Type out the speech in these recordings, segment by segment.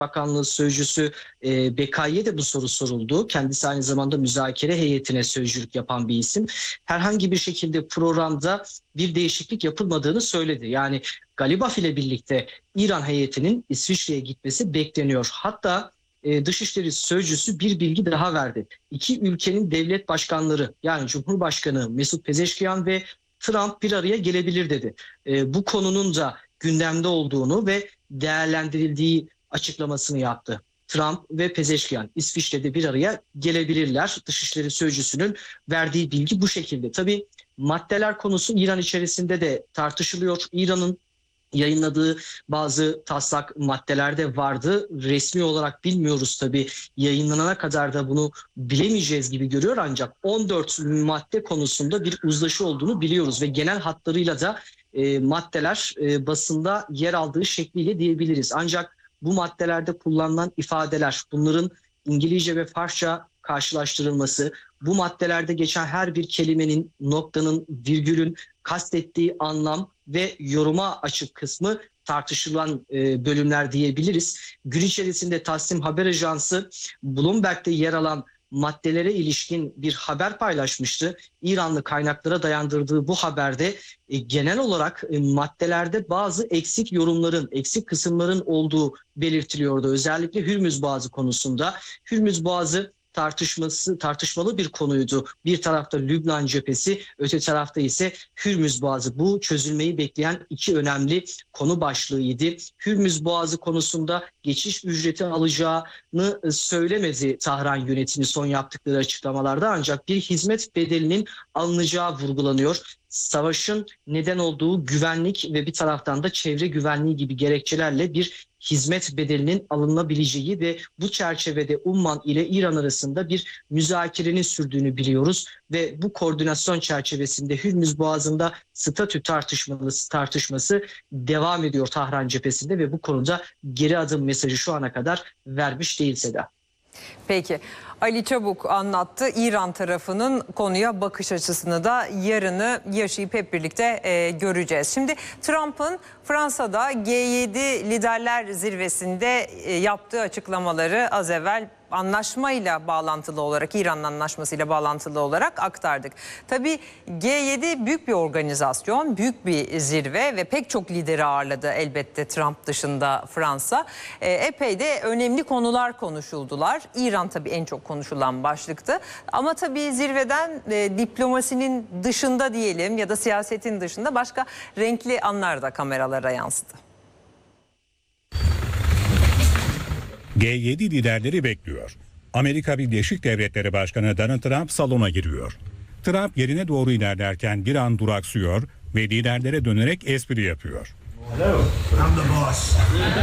Bakanlığı Sözcüsü Bekai'ye de bu soru soruldu. Kendisi aynı zamanda müzakere heyetine sözcülük yapan bir isim. Herhangi bir şekilde programda bir değişiklik yapılmadığını söyledi. Yani Galibaf ile birlikte İran heyetinin İsviçre'ye gitmesi bekleniyor. Hatta Dışişleri Sözcüsü bir bilgi daha verdi. İki ülkenin devlet başkanları, yani Cumhurbaşkanı Mesut Pezeşkiyan ve Trump bir araya gelebilir dedi. Bu konunun da gündemde olduğunu ve değerlendirildiği açıklamasını yaptı. Trump ve Pezeşkiyan İsviçre'de bir araya gelebilirler. Dışişleri Sözcüsü'nün verdiği bilgi bu şekilde. Tabii maddeler konusu İran içerisinde de tartışılıyor. İran'ın yayınladığı bazı taslak maddeler de vardı. Resmi olarak bilmiyoruz tabii. Yayınlanana kadar da bunu bilemeyeceğiz gibi görüyor, ancak 14 madde konusunda bir uzlaşı olduğunu biliyoruz ve genel hatlarıyla da maddeler basında yer aldığı şekliyle diyebiliriz. Ancak bu maddelerde kullanılan ifadeler, bunların İngilizce ve Farsça karşılaştırılması, bu maddelerde geçen her bir kelimenin, noktanın, virgülün kastettiği anlam ve yoruma açık kısmı tartışılan bölümler diyebiliriz. Gün içerisinde Tasnim Haber Ajansı Bloomberg'de yer alan maddelere ilişkin bir haber paylaşmıştı. İranlı kaynaklara dayandırdığı bu haberde genel olarak maddelerde bazı eksik yorumların, eksik kısımların olduğu belirtiliyordu. Özellikle Hürmüz Boğazı konusunda. Hürmüz Boğazı tartışmalı bir konuydu. Bir tarafta Lübnan cephesi, öte tarafta ise Hürmüz Boğazı. Bu çözülmeyi bekleyen iki önemli konu başlığıydı. Hürmüz Boğazı konusunda geçiş ücreti alacağını söylemedi Tahran yönetimi son yaptıkları açıklamalarda, ancak bir hizmet bedelinin alınacağı vurgulanıyor. Savaşın neden olduğu güvenlik ve bir taraftan da çevre güvenliği gibi gerekçelerle bir hizmet bedelinin alınabileceği ve bu çerçevede Umman ile İran arasında bir müzakerenin sürdüğünü biliyoruz ve bu koordinasyon çerçevesinde Hürmüz Boğazı'nda statü tartışması devam ediyor Tahran cephesinde ve bu konuda geri adım mesajı şu ana kadar vermiş değil Seda. Peki, Ali Çabuk anlattı. İran tarafının konuya bakış açısını da yarını yaşayıp hep birlikte göreceğiz. Şimdi Trump'ın Fransa'da G7 liderler zirvesinde yaptığı açıklamaları az evvel anlaşmayla bağlantılı olarak, İran'ın anlaşmasıyla bağlantılı olarak aktardık. Tabii G7 büyük bir organizasyon, büyük bir zirve ve pek çok lideri ağırladı elbette Trump dışında Fransa. Epey de önemli konular konuşuldular. İran tabii en çok konuşulan başlıktı. Ama tabii zirveden diplomasinin dışında diyelim ya da siyasetin dışında başka renkli anlar da kameralara yansıdı. G7 liderleri bekliyor. Amerika Birleşik Devletleri Başkanı Donald Trump salona giriyor. Trump yerine doğru ilerlerken bir an duraksıyor ve liderlere dönerek espri yapıyor. Hello, I'm the boss.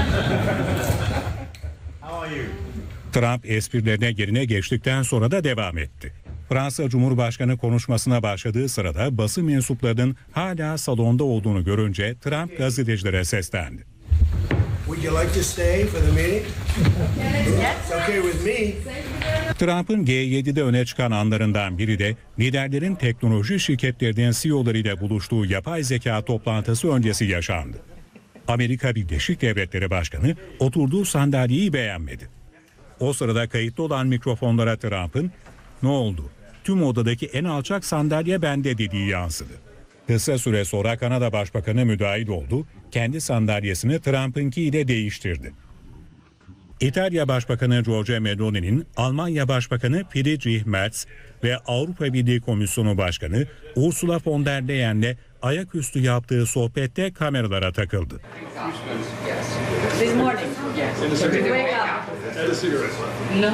How are you? Trump esprilerine yerine geçtikten sonra da devam etti. Fransa Cumhurbaşkanı konuşmasına başladığı sırada basın mensuplarının hala salonda olduğunu görünce Trump gazetecilere seslendi. Would you like to stay for the meeting? It's okay with me. Trump'ın G7'de öne çıkan anlarından biri de liderlerin teknoloji şirketlerinin CEO'larıyla buluştuğu yapay zeka toplantısı öncesi yaşandı. Amerika Birleşik Devletleri Başkanı oturduğu sandalyeyi beğenmedi. O sırada kayıtlı olan mikrofonlara Trump'ın "Ne oldu? Tüm odadaki en alçak sandalye bende" dediği yansıdı. Kısa süre sonra Kanada Başbakanı müdahil oldu, kendi sandalyesini Trump'ınkiyle değiştirdi. İtalya Başbakanı Giorgia Meloni'nin Almanya Başbakanı Friedrich Merz ve Avrupa Birliği Komisyonu Başkanı Ursula von der Leyen'le ayaküstü yaptığı sohbette kameralara takıldı. This morning. Yes. Wake up. No.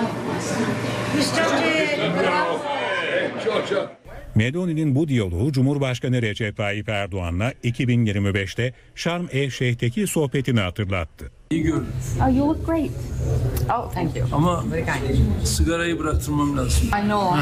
Meloni'nin bu diyaloğu Cumhurbaşkanı Recep Tayyip Erdoğan'la 2025'te Şarm El Şeyh'teki sohbetini hatırlattı. İyi görünüyor. Oh, you look great. Oh, thank you. Ama sigarayı bıraktırmam lazım. I know.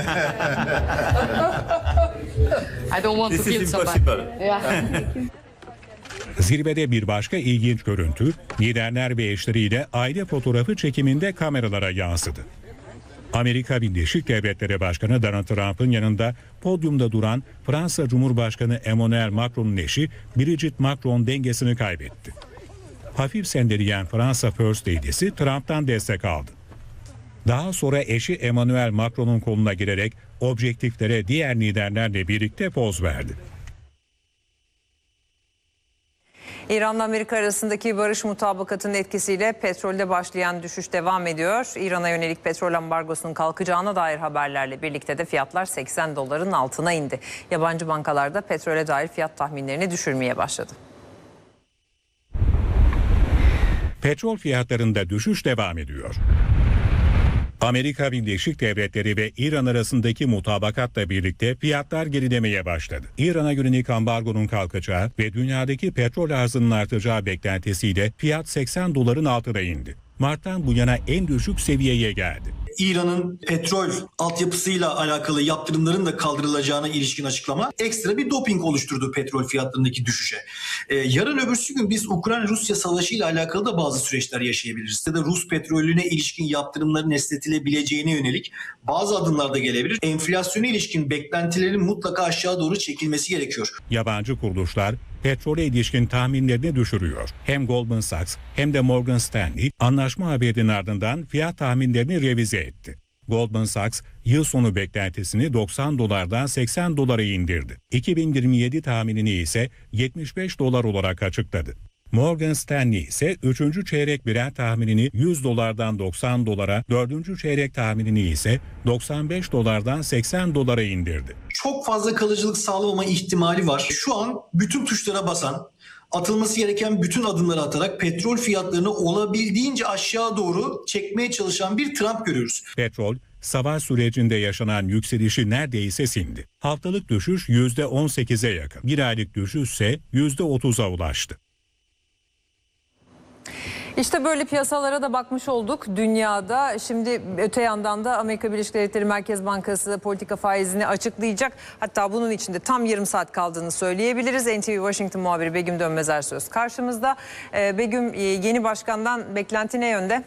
I don't want to kill somebody. Yeah. Zirvede bir başka ilginç görüntü, liderler ve eşleriyle aile fotoğrafı çekiminde kameralara yansıdı. Amerika Birleşik Devletleri Başkanı Donald Trump'ın yanında podyumda duran Fransa Cumhurbaşkanı Emmanuel Macron'un eşi Brigitte Macron dengesini kaybetti. Hafif sendeleyen Fransa First Lady'si Trump'tan destek aldı. Daha sonra eşi Emmanuel Macron'un koluna girerek objektiflere diğer liderlerle birlikte poz verdi. İran'la Amerika arasındaki barış mutabakatının etkisiyle petrolde başlayan düşüş devam ediyor. İran'a yönelik petrol ambargosunun kalkacağına dair haberlerle birlikte de fiyatlar 80 doların altına indi. Yabancı bankalar da petrole dair fiyat tahminlerini düşürmeye başladı. Petrol fiyatlarında düşüş devam ediyor. Amerika Birleşik Devletleri ve İran arasındaki mutabakatla birlikte fiyatlar gerilemeye başladı. İran'a yönelik ambargonun kalkacağı ve dünyadaki petrol arzının artacağı beklentisiyle fiyat 80 doların altına indi. Mart'tan bu yana en düşük seviyeye geldi. İran'ın petrol altyapısıyla alakalı yaptırımların da kaldırılacağına ilişkin açıklama ekstra bir doping oluşturdu petrol fiyatlarındaki düşüşe. Yarın öbürsü gün biz Ukrayna-Rusya savaşı ile alakalı da bazı süreçler yaşayabiliriz. Ya da Rus petrolüne ilişkin yaptırımların esnetilebileceğine yönelik bazı adımlar da gelebilir. Enflasyona ilişkin beklentilerin mutlaka aşağı doğru çekilmesi gerekiyor. Yabancı kuruluşlar petrole ilişkin tahminlerini düşürüyor. Hem Goldman Sachs hem de Morgan Stanley anlaşma haberinin ardından fiyat tahminlerini revize etti. Goldman Sachs yıl sonu beklentisini 90 dolardan 80 dolara indirdi. 2027 tahminini ise 75 dolar olarak açıkladı. Morgan Stanley ise 3. çeyrek Brent tahminini 100 dolardan 90 dolara, 4. çeyrek tahminini ise 95 dolardan 80 dolara indirdi. Çok fazla kalıcılık sağlamama ihtimali var. Şu an bütün tuşlara basan, atılması gereken bütün adımları atarak petrol fiyatlarını olabildiğince aşağı doğru çekmeye çalışan bir Trump görüyoruz. Petrol, savaş sürecinde yaşanan yükselişi neredeyse sindi. Haftalık düşüş %18'e yakın. Bir aylık düşüş ise %30'a ulaştı. İşte böyle piyasalara da bakmış olduk dünyada. Şimdi öte yandan da Amerika Birleşik Devletleri Merkez Bankası politika faizini açıklayacak. Hatta bunun içinde tam yarım saat kaldığını söyleyebiliriz. NTV Washington muhabiri Begüm Dönmez Ersöz karşımızda. Begüm, yeni başkandan beklenti ne yönde?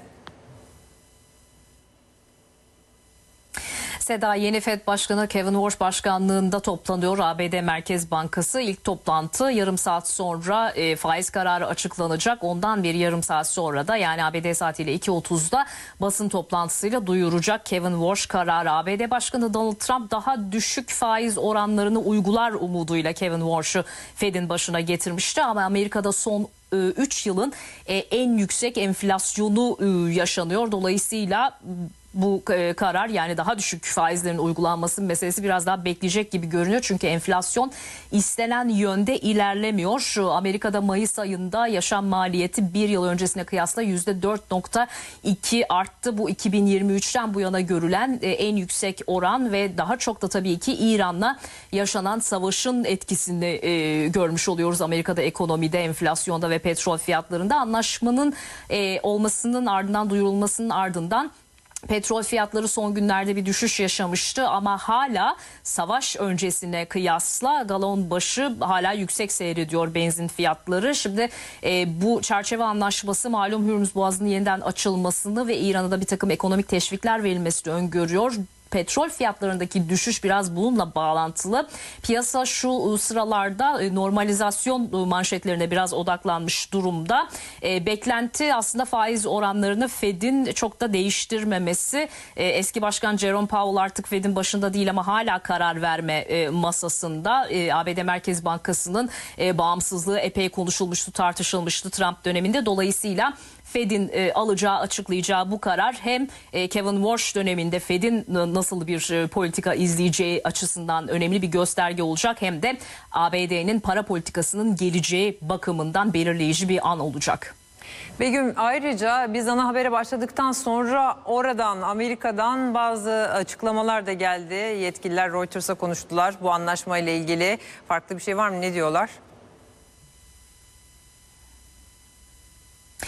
Seda, yeni FED Başkanı Kevin Warsh başkanlığında toplanıyor ABD Merkez Bankası. İlk toplantı yarım saat sonra faiz kararı açıklanacak. Ondan bir yarım saat sonra da, yani ABD saatiyle 2.30'da basın toplantısıyla duyuracak Kevin Warsh kararı. ABD Başkanı Donald Trump daha düşük faiz oranlarını uygular umuduyla Kevin Warsh'ı FED'in başına getirmişti. Ama Amerika'da son 3 yılın en yüksek enflasyonu yaşanıyor. Dolayısıyla bu karar, yani daha düşük faizlerin uygulanması meselesi biraz daha bekleyecek gibi görünüyor. Çünkü enflasyon istenen yönde ilerlemiyor. Amerika'da Mayıs ayında yaşam maliyeti bir yıl öncesine kıyasla %4.2 arttı. Bu 2023'ten bu yana görülen en yüksek oran ve daha çok da tabii ki İran'la yaşanan savaşın etkisini görmüş oluyoruz Amerika'da, ekonomide, enflasyonda ve petrol fiyatlarında. Anlaşmanın olmasının ardından, duyurulmasının ardından petrol fiyatları son günlerde bir düşüş yaşamıştı ama hala savaş öncesine kıyasla galon başı hala yüksek seyrediyor benzin fiyatları. Şimdi bu çerçeve anlaşması malum Hürmüz Boğazı'nın yeniden açılmasını ve İran'a da bir takım ekonomik teşvikler verilmesini öngörüyor. Petrol fiyatlarındaki düşüş biraz bununla bağlantılı. Piyasa şu sıralarda normalizasyon manşetlerine biraz odaklanmış durumda. Beklenti aslında faiz oranlarını Fed'in çok da değiştirmemesi. Eski Başkan Jerome Powell artık Fed'in başında değil ama hala karar verme masasında. ABD Merkez Bankası'nın bağımsızlığı epey konuşulmuştu, tartışılmıştı Trump döneminde. Dolayısıyla Fed'in alacağı, açıklayacağı bu karar hem Kevin Warsh döneminde Fed'in nasıl bir politika izleyeceği açısından önemli bir gösterge olacak, hem de ABD'nin para politikasının geleceği bakımından belirleyici bir an olacak. Begüm, ayrıca biz ana habere başladıktan sonra oradan, Amerika'dan bazı açıklamalar da geldi. Yetkililer Reuters'a konuştular bu anlaşmayla ilgili. Farklı bir şey var mı? Ne diyorlar?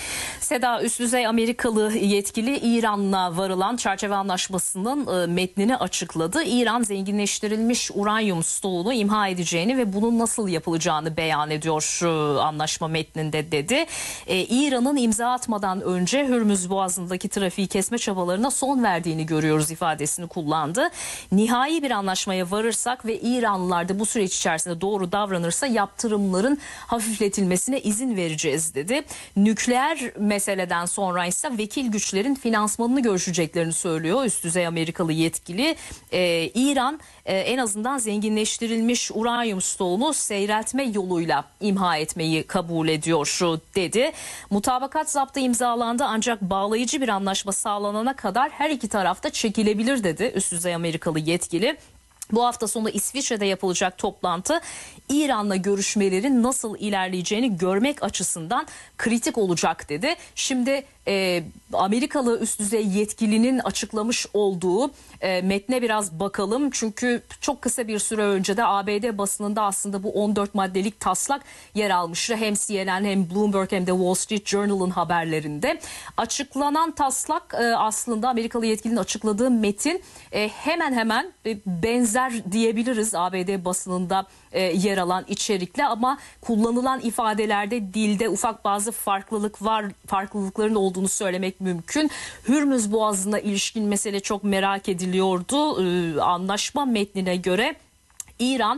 Seda, üst düzey Amerikalı yetkili İran'la varılan çerçeve anlaşmasının metnini açıkladı. İran zenginleştirilmiş uranyum stoğunu imha edeceğini ve bunun nasıl yapılacağını beyan ediyor anlaşma metninde dedi. İran'ın imza atmadan önce Hürmüz Boğazı'ndaki trafiği kesme çabalarına son verdiğini görüyoruz ifadesini kullandı. Nihai bir anlaşmaya varırsak ve İranlılar da bu süreç içerisinde doğru davranırsa yaptırımların hafifletilmesine izin vereceğiz dedi. Nükleer meseleden sonra ise vekil güçlerin finansmanını görüşeceklerini söylüyor üst düzey Amerikalı yetkili. İran en azından zenginleştirilmiş uranyum stoğunu seyreltme yoluyla imha etmeyi kabul ediyor dedi. Mutabakat zaptı imzalandı ancak bağlayıcı bir anlaşma sağlanana kadar her iki tarafta çekilebilir dedi üst düzey Amerikalı yetkili. Bu hafta sonu İsviçre'de yapılacak toplantı İran'la görüşmelerin nasıl ilerleyeceğini görmek açısından kritik olacak dedi. Şimdi Amerikalı üst düzey yetkilinin açıklamış olduğu metne biraz bakalım. Çünkü çok kısa bir süre önce de ABD basınında aslında bu 14 maddelik taslak yer almıştı. Hem CNN hem Bloomberg hem de Wall Street Journal'ın haberlerinde. Açıklanan taslak aslında Amerikalı yetkilinin açıkladığı metin hemen hemen benzer diyebiliriz ABD basınında yer alan içerikle, ama kullanılan ifadelerde dilde ufak bazı farklılıkların olduğunu söylemek mümkün. Hürmüz Boğazı'na ilişkin mesele çok merak ediliyordu. Anlaşma metnine göre İran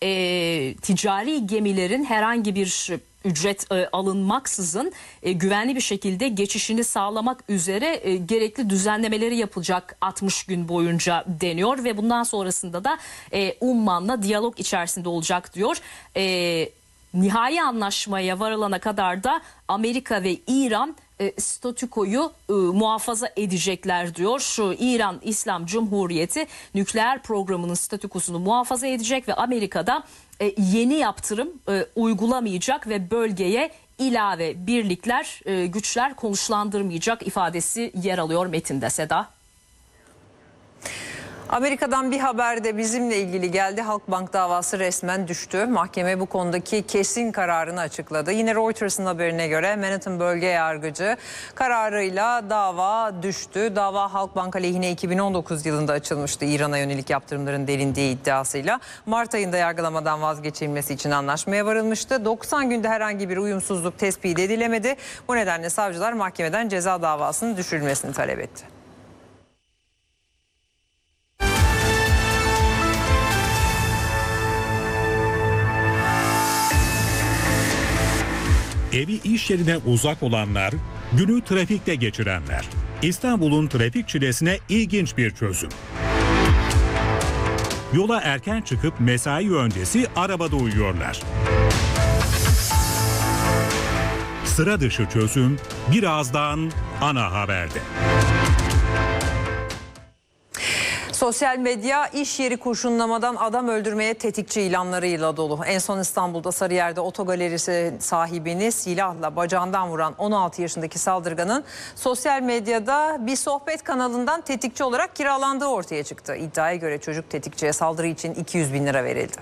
ticari gemilerin herhangi bir ücret alınmaksızın güvenli bir şekilde geçişini sağlamak üzere gerekli düzenlemeleri yapılacak 60 gün boyunca deniyor ve bundan sonrasında da Umman'la diyalog içerisinde olacak diyor. Nihai anlaşmaya varılana kadar da Amerika ve İran statükoyu muhafaza edecekler diyor. İran İslam Cumhuriyeti nükleer programının statükosunu muhafaza edecek ve Amerika'da yeni yaptırım uygulamayacak ve bölgeye ilave birlikler, güçler konuşlandırmayacak ifadesi yer alıyor metinde Seda. Amerika'dan bir haber de bizimle ilgili geldi. Halkbank davası resmen düştü. Mahkeme bu konudaki kesin kararını açıkladı. Yine Reuters'ın haberine göre Manhattan Bölge Yargıcı kararıyla dava düştü. Dava Halkbank aleyhine 2019 yılında açılmıştı. İran'a yönelik yaptırımların delindiği iddiasıyla. Mart ayında yargılamadan vazgeçilmesi için anlaşmaya varılmıştı. 90 günde herhangi bir uyumsuzluk tespit edilemedi. Bu nedenle savcılar mahkemeden ceza davasının düşürülmesini talep etti. Evi iş yerine uzak olanlar, günü trafikte geçirenler. İstanbul'un trafik çilesine ilginç bir çözüm. Yola erken çıkıp mesai öncesi arabada uyuyorlar. Sıra dışı çözüm birazdan ana haberde. Sosyal medya iş yeri kurşunlamadan adam öldürmeye tetikçi ilanlarıyla dolu. En son İstanbul'da Sarıyer'de otogalerisi sahibini silahla bacağından vuran 16 yaşındaki saldırganın sosyal medyada bir sohbet kanalından tetikçi olarak kiralandığı ortaya çıktı. İddiaya göre çocuk tetikçiye saldırı için 200 bin lira verildi.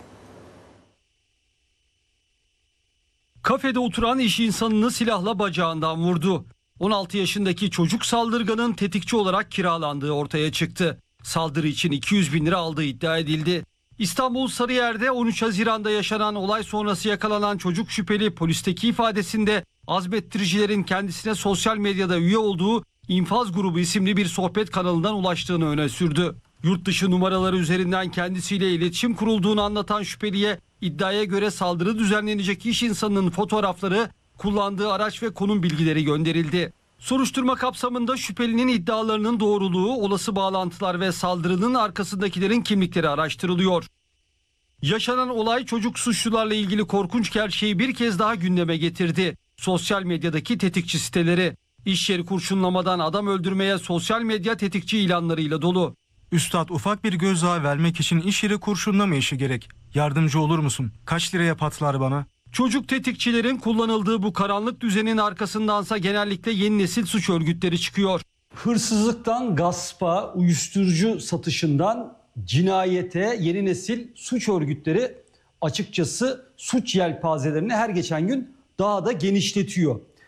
Kafede oturan iş insanını silahla bacağından vurdu. 16 yaşındaki çocuk saldırganın tetikçi olarak kiralandığı ortaya çıktı. Saldırı için 200 bin lira aldığı iddia edildi. İstanbul Sarıyer'de 13 Haziran'da yaşanan olay sonrası yakalanan çocuk şüpheli polisteki ifadesinde azmettiricilerin kendisine sosyal medyada üye olduğu İnfaz Grubu isimli bir sohbet kanalından ulaştığını öne sürdü. Yurt dışı numaraları üzerinden kendisiyle iletişim kurulduğunu anlatan şüpheliye iddiaya göre saldırı düzenlenecek iş insanının fotoğrafları, kullandığı araç ve konum bilgileri gönderildi. Soruşturma kapsamında şüphelinin iddialarının doğruluğu, olası bağlantılar ve saldırının arkasındakilerin kimlikleri araştırılıyor. Yaşanan olay çocuk suçlularla ilgili korkunç gerçeği bir kez daha gündeme getirdi. Sosyal medyadaki tetikçi siteleri, iş yeri kurşunlamadan adam öldürmeye sosyal medya tetikçi ilanlarıyla dolu. Üstad, ufak bir gözdağı vermek için iş yeri kurşunlama işi gerek. Yardımcı olur musun? Kaç liraya patlar bana? Çocuk tetikçilerin kullanıldığı bu karanlık düzenin arkasındansa genellikle yeni nesil suç örgütleri çıkıyor. Hırsızlıktan gaspa, uyuşturucu satışından cinayete yeni nesil suç örgütleri açıkçası suç yelpazelerini her geçen gün daha da genişletiyor.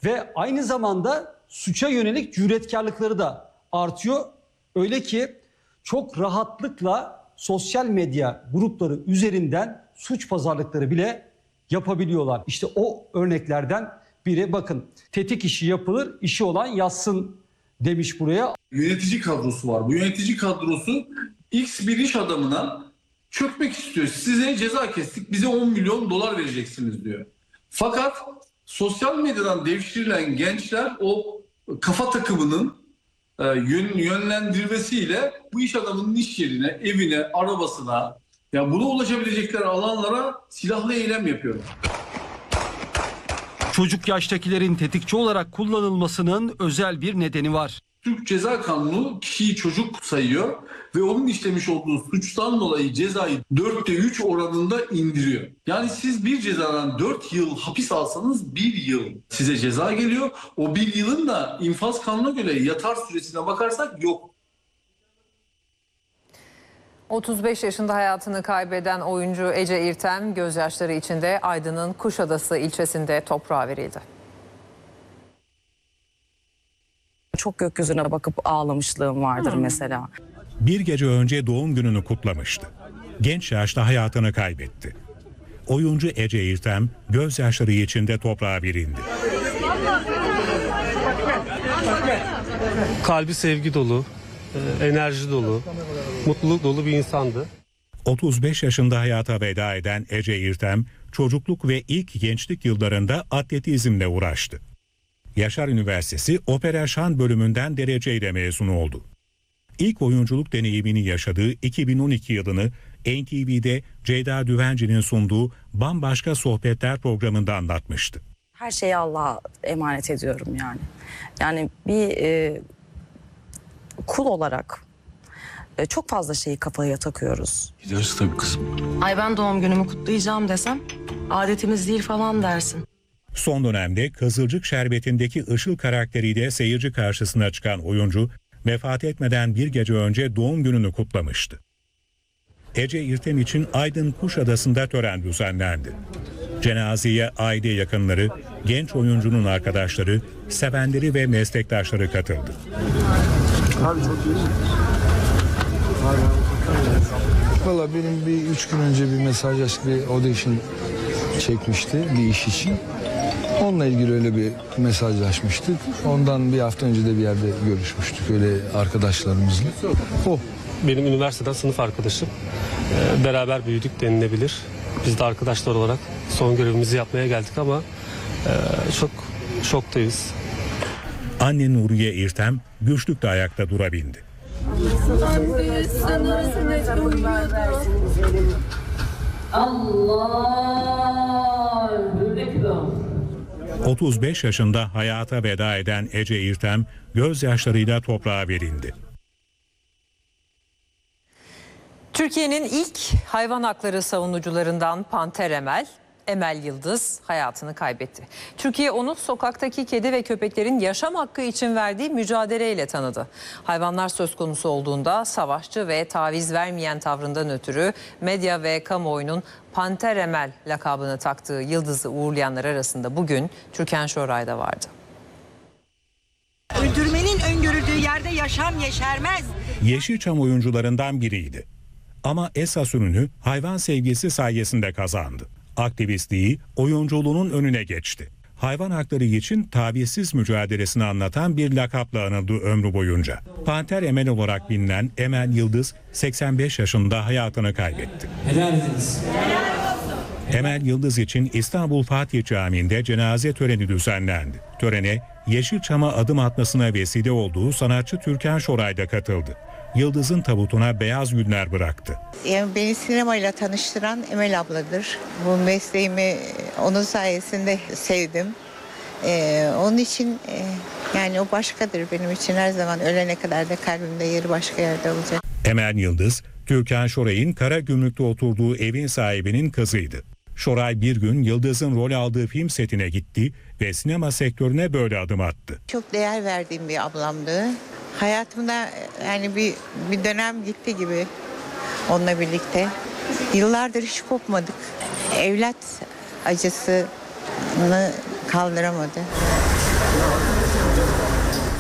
Ve aynı zamanda suça yönelik cüretkarlıkları da artıyor. Öyle ki çok rahatlıkla sosyal medya grupları üzerinden suç pazarlıkları bile yapabiliyorlar. İşte o örneklerden biri. Bakın, tetik işi yapılır, işi olan yazsın demiş buraya. Yönetici kadrosu var. Bu yönetici kadrosu X bir iş adamına çökmek istiyor. Size ceza kestik, bize 10 milyon dolar vereceksiniz diyor. Fakat sosyal medyadan devşirilen gençler o kafa takımının yönlendirmesiyle bu iş adamının iş yerine, evine, arabasına, ya buna ulaşabilecekleri alanlara silahlı eylem yapıyorlar. Çocuk yaştakilerin tetikçi olarak kullanılmasının özel bir nedeni var. Türk Ceza Kanunu kişiyi çocuk sayıyor ve onun işlemiş olduğu suçtan dolayı cezayı 4'te 3 oranında indiriyor. Yani siz bir cezadan 4 yıl hapis alsanız 1 yıl size ceza geliyor. O 1 yılın da infaz kanununa göre yatar süresine bakarsak yok. 35 yaşında hayatını kaybeden oyuncu Ece İrtem gözyaşları içinde Aydın'ın Kuşadası ilçesinde toprağa verildi. Çok gökyüzüne bakıp ağlamışlığım vardır mesela. Bir gece önce doğum gününü kutlamıştı. Genç yaşta hayatını kaybetti. Oyuncu Ece İrtem gözyaşları içinde toprağa verildi. Kalbi sevgi dolu, enerji dolu, mutluluk dolu bir insandı. 35 yaşında hayata veda eden Ece İrtem, çocukluk ve ilk gençlik yıllarında atletizmle uğraştı. Yaşar Üniversitesi Opera Şan bölümünden dereceyle mezun oldu. İlk oyunculuk deneyimini yaşadığı 2012 yılını NTV'de Ceyda Düvenci'nin sunduğu Bambaşka Sohbetler programında anlatmıştı. Her şeyi Allah'a emanet ediyorum yani. Yani bir kul olarak çok fazla şeyi kafaya takıyoruz. Gideriz tabii kızım. Ay ben doğum günümü kutlayacağım desem adetimiz değil falan dersin. Son dönemde Kızılcık Şerbeti'ndeki Işıl karakteriyle seyirci karşısına çıkan oyuncu, vefat etmeden bir gece önce doğum gününü kutlamıştı. Ece İrtem için Aydın Kuşadası'nda tören düzenlendi. Cenazeye aile yakınları, genç oyuncunun arkadaşları, sevenleri ve meslektaşları katıldı. Valla benim bir 3 gün önce bir mesajlaştık, bir audition çekmişti bir iş için. Onunla ilgili öyle bir mesajlaşmıştık. Ondan bir hafta önce de bir yerde görüşmüştük öyle arkadaşlarımızla. O benim üniversiteden sınıf arkadaşım. Beraber büyüdük denilebilir. Biz de arkadaşlar olarak son görevimizi yapmaya geldik ama çok şoktayız. Anne Nuriye İrtem güçlükle ayakta durabildi. Allah 35 yaşında hayata veda eden Ece İrtem gözyaşlarıyla toprağa verildi. Türkiye'nin ilk hayvan hakları savunucularından Panter Emel Yıldız hayatını kaybetti. Türkiye onu sokaktaki kedi ve köpeklerin yaşam hakkı için verdiği mücadeleyle tanıdı. Hayvanlar söz konusu olduğunda savaşçı ve taviz vermeyen tavrından ötürü medya ve kamuoyunun Panter Emel lakabını taktığı Yıldız'ı uğurlayanlar arasında bugün Türkan Şoray da vardı. Öldürmenin öngörüldüğü yerde yaşam yeşermez. Yeşilçam oyuncularından biriydi. Ama esas ününü hayvan sevgisi sayesinde kazandı. Aktivistliği oyunculuğunun önüne geçti. Hayvan hakları için tavizsiz mücadelesini anlatan bir lakapla anıldı ömrü boyunca. Panter Emel olarak bilinen Emel Yıldız 85 yaşında hayatını kaybetti. Helal ediniz. Emel Yıldız için İstanbul Fatih Camii'nde cenaze töreni düzenlendi. Törene Yeşilçam'a adım atmasına vesile olduğu sanatçı Türkan Şoray da katıldı. Yıldız'ın tabutuna beyaz güller bıraktı. Yani beni sinemayla tanıştıran Emel abladır. Bu mesleğimi onun sayesinde sevdim. Onun için yani o başkadır benim için, her zaman ölene kadar da kalbimde yeri başka yerde olacak. Emel Yıldız, Türkan Şoray'ın Karagümrük'te oturduğu evin sahibinin kızıydı. Şoray bir gün Yıldız'ın rol aldığı film setine gitti ve sinema sektörüne böyle adım attı. Çok değer verdiğim bir ablamdı. Hayatımda yani bir dönem gitti gibi onunla birlikte. Yıllardır hiç kopmadık. Evlat acısını kaldıramadı.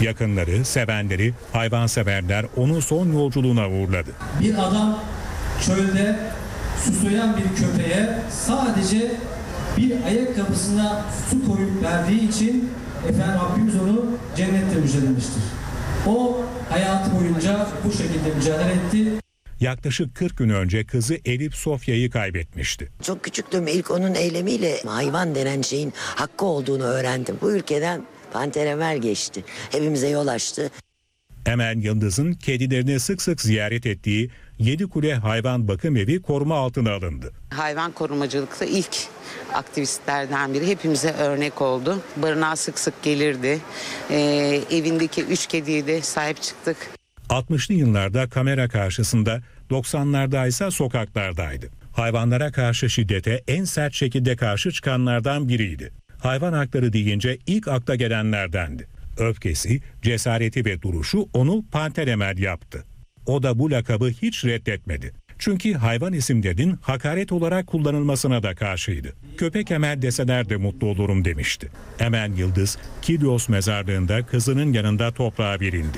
Yakınları, sevenleri, hayvanseverler onu son yolculuğuna uğurladı. Bir adam çölde susayan bir köpeğe sadece bir ayakkabısına su koyup verdiği için Rabbimiz onu cennette müjdelemiştir. O hayatı boyunca bu şekilde mücadele etti. Yaklaşık 40 gün önce kızı Elif Sofya'yı kaybetmişti. Çok küçüktüm, ilk onun eylemiyle hayvan denen şeyin hakkı olduğunu öğrendim. Bu ülkeden Panter Emel geçti. Evimize yol açtı. Emel Yıldız'ın kedilerini sık sık ziyaret ettiği Yedikule Hayvan Bakım Evi koruma altına alındı. Hayvan korumacılıkta ilk aktivistlerden biri, hepimize örnek oldu. Barınağa sık sık gelirdi. Evindeki 3 kediye de sahip çıktık. 60'lı yıllarda kamera karşısında, 90'larda ise sokaklardaydı. Hayvanlara karşı şiddete en sert şekilde karşı çıkanlardan biriydi. Hayvan hakları deyince ilk akla gelenlerdendi. Öfkesi, cesareti ve duruşu onu Panter Emel yaptı. O da bu lakabı hiç reddetmedi. Çünkü hayvan isimlerinin hakaret olarak kullanılmasına da karşıydı. Köpek Emel deseler de mutlu olurum demişti. Emel Yıldız, Kilyos mezarlığında kızının yanında toprağa verildi.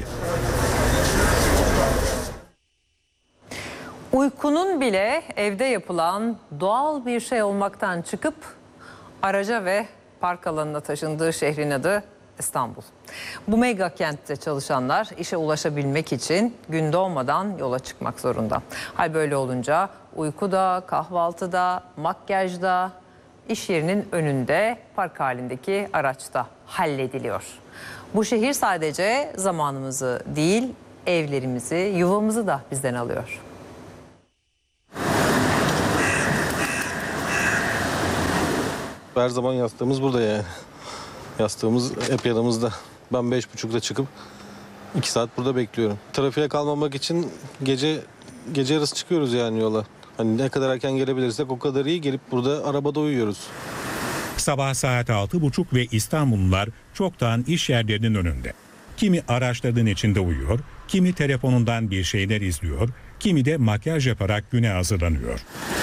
Uykunun bile evde yapılan doğal bir şey olmaktan çıkıp araca ve park alanına taşındığı şehrin adı İstanbul. Bu mega kentte çalışanlar işe ulaşabilmek için gün doğmadan yola çıkmak zorunda. Hal böyle olunca uykuda, kahvaltıda, makyajda, iş yerinin önünde, park halindeki araçta hallediliyor. Bu şehir sadece zamanımızı değil, evlerimizi, yuvamızı da bizden alıyor. Her zaman yastığımız burada yani. Yastığımız hep yanımızda. Ben 5.30'da çıkıp 2 saat burada bekliyorum. Trafiğe kalmamak için gece yarısı çıkıyoruz yani yola. Hani ne kadar erken gelebilirsek o kadar iyi, gelip burada arabada uyuyoruz. Sabah saat 6.30 ve İstanbullular çoktan iş yerlerinin önünde. Kimi araçların içinde uyuyor, kimi telefonundan bir şeyler izliyor, kimi de makyaj yaparak güne hazırlanıyor.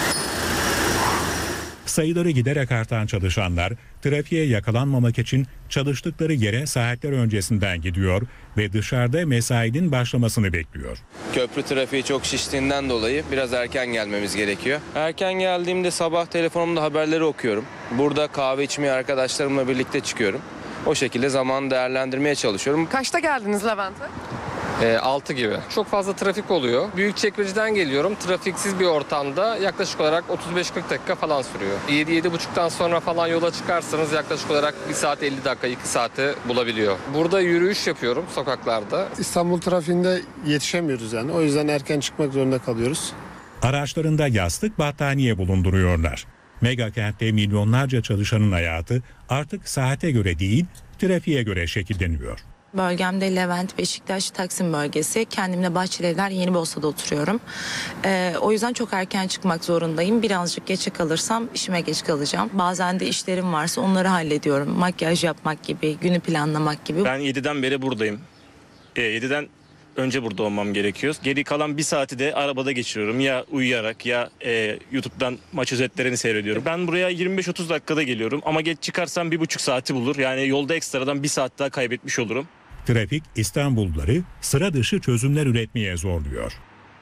Sayıları giderek artan çalışanlar trafiğe yakalanmamak için çalıştıkları yere saatler öncesinden gidiyor ve dışarıda mesainin başlamasını bekliyor. Köprü trafiği çok şiştiğinden dolayı biraz erken gelmemiz gerekiyor. Erken geldiğimde sabah telefonumda haberleri okuyorum. Burada kahve içmeye arkadaşlarımla birlikte çıkıyorum. O şekilde zamanı değerlendirmeye çalışıyorum. Kaçta geldiniz Levent'e? 6 gibi. Çok fazla trafik oluyor. Büyükçekmece'den geliyorum. Trafiksiz bir ortamda yaklaşık olarak 35-40 dakika falan sürüyor. 7-7.30'dan sonra falan yola çıkarsanız yaklaşık olarak 1 saat 50 dakika 2 saati bulabiliyor. Burada yürüyüş yapıyorum sokaklarda. İstanbul trafiğinde yetişemiyoruz yani. O yüzden erken çıkmak zorunda kalıyoruz. Araçlarında yastık, battaniye bulunduruyorlar. Mega kentte milyonlarca çalışanın hayatı artık saate göre değil, trafiğe göre şekilleniyor. Bölgemde Levent, Beşiktaş, Taksim bölgesi. Kendimle Bahçelievler, Yenibosna'da oturuyorum. O yüzden çok erken çıkmak zorundayım. Birazcık geçe kalırsam işime geç kalacağım. Bazen de işlerim varsa onları hallediyorum. Makyaj yapmak gibi, günü planlamak gibi. Ben 7'den beri buradayım. 7'den önce burada olmam gerekiyor. Geri kalan 1 saati de arabada geçiriyorum. Ya uyuyarak ya YouTube'dan maç özetlerini seyrediyorum. Ben buraya 25-30 dakikada geliyorum ama geç çıkarsam 1,5 saati bulur. Yani yolda ekstradan 1 saat daha kaybetmiş olurum. Trafik İstanbulluları sıra dışı çözümler üretmeye zorluyor.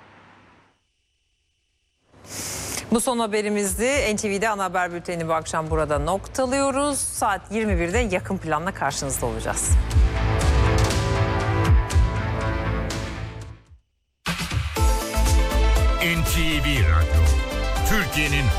Bu son haberimizdi. NTV'de ana haber bülteni bu akşam burada noktalıyoruz. Saat 21'de yakın planla karşınızda olacağız. NTV Radyo, Türkiye'nin